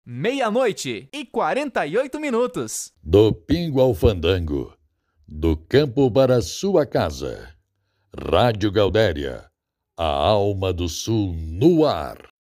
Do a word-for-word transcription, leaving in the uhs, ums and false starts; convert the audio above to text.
Meia-noite e quarenta e oito minutos. Do Pingo ao Fandango, do campo para sua casa. Rádio Gaudéria, a alma do sul no ar.